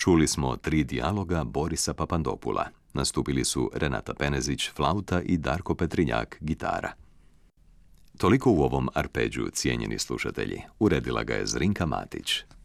Čuli smo 3 dijaloga Borisa Papandopula. Nastupili su Renata Penezić, flauta i Darko Petrinjak, gitara. Toliko u ovom arpeđu, cijenjeni slušatelji. Uredila ga je Zrinka Matić.